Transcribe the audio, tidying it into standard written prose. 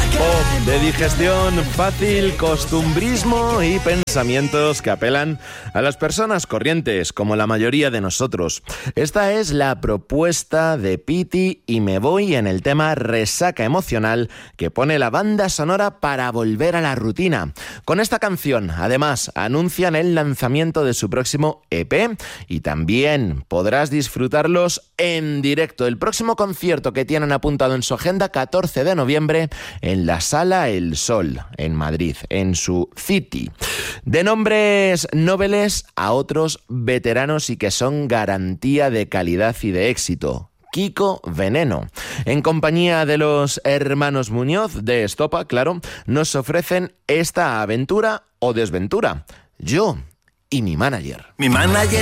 Pop de digestión fácil, costumbrismo y pensamientos que apelan a las personas corrientes, como la mayoría de nosotros. Esta es la propuesta de Pity y Me Voy en el tema Resaca Emocional que pone la banda sonora para volver a la rutina. Con esta canción, además, anuncian el lanzamiento de su próximo EP y también podrás disfrutarlos en directo. El próximo concierto que tienen apuntado en su agenda, 14 de noviembre, en la Sala El Sol, en Madrid, en su City. De nombres nobles a otros veteranos y que son garantía de calidad y de éxito. Kiko Veneno, en compañía de los hermanos Muñoz de Estopa, claro, nos ofrecen esta aventura o desventura. Yo y mi manager. Mi manager